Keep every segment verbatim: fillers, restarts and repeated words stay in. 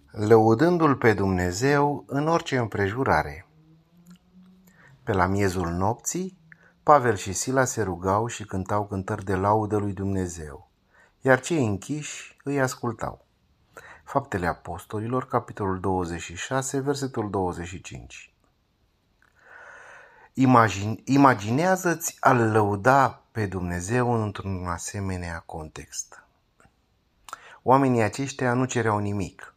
lăudându-L pe Dumnezeu în orice împrejurare. Pe la miezul nopții, Pavel și Sila se rugau și cântau cântări de laudă lui Dumnezeu, iar cei închiși îi ascultau. Faptele Apostolilor, capitolul douăzeci și șase, versetul douăzeci și cinci. Imagine, imaginează-ți a-L lăuda pe Dumnezeu într-un asemenea context. Oamenii aceștia nu cereau nimic.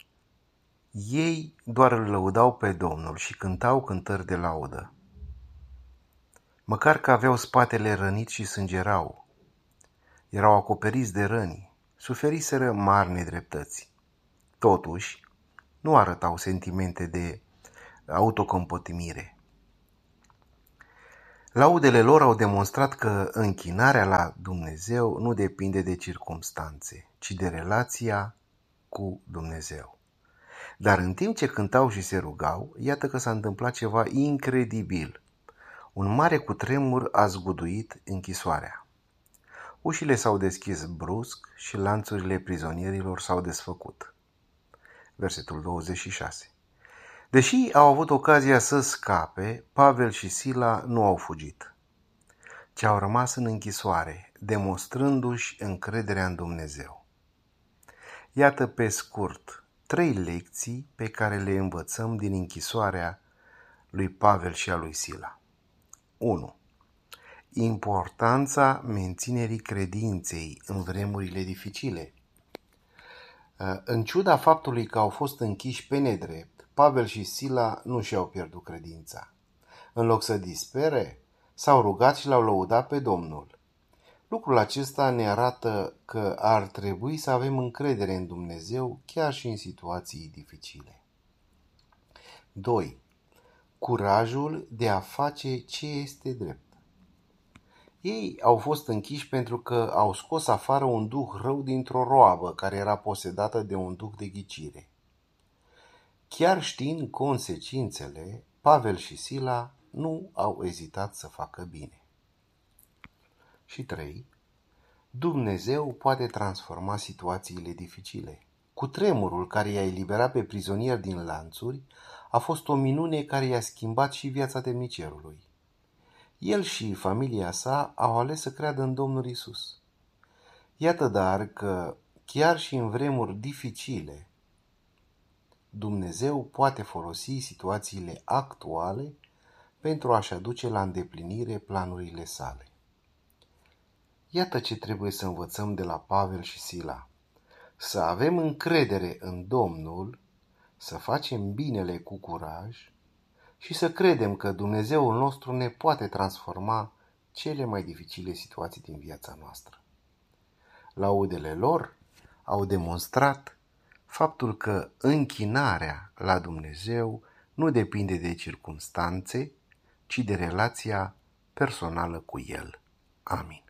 Ei doar îl lăudau pe Domnul și cântau cântări de laudă. Măcar că aveau spatele rănit și sângerau. Erau acoperiți de răni, suferiseră mari nedreptăți. Totuși, nu arătau sentimente de autocompătimire. Laudele lor au demonstrat că închinarea la Dumnezeu nu depinde de circumstanțe, ci de relația cu Dumnezeu. Dar în timp ce cântau și se rugau, iată că s-a întâmplat ceva incredibil. Un mare cutremur a zguduit închisoarea. Ușile s-au deschis brusc și lanțurile prizonierilor s-au desfăcut. Versetul douăzeci și șase. Deși au avut ocazia să scape, Pavel și Sila nu au fugit, ci au rămas în închisoare, demonstrându-și încrederea în Dumnezeu. Iată pe scurt trei lecții pe care le învățăm din închisoarea lui Pavel și a lui Sila. unu. Importanța menținerii credinței în vremurile dificile. În ciuda faptului că au fost închiși pe nedrept, Pavel și Sila nu și-au pierdut credința. În loc să dispere, s-au rugat și l-au lăudat pe Domnul. Lucrul acesta ne arată că ar trebui să avem încredere în Dumnezeu chiar și în situații dificile. doi. Curajul de a face ce este drept. Ei au fost închiși pentru că au scos afară un duh rău dintr-o roabă care era posedată de un duh de ghicire. Chiar știind consecințele, Pavel și Sila nu au ezitat să facă bine. Și trei. Dumnezeu poate transforma situațiile dificile. Cutremurul care i-a eliberat pe prizonieri din lanțuri a fost o minune care i-a schimbat și viața temnicerului. El și familia sa au ales să creadă în Domnul Isus. Iată dar că chiar și în vremuri dificile, Dumnezeu poate folosi situațiile actuale pentru a-și aduce la îndeplinire planurile sale. Iată ce trebuie să învățăm de la Pavel și Sila. Să avem încredere în Domnul, să facem binele cu curaj și să credem că Dumnezeul nostru ne poate transforma cele mai dificile situații din viața noastră. Laudele lor au demonstrat faptul că închinarea la Dumnezeu nu depinde de circumstanțe, ci de relația personală cu El. Amin.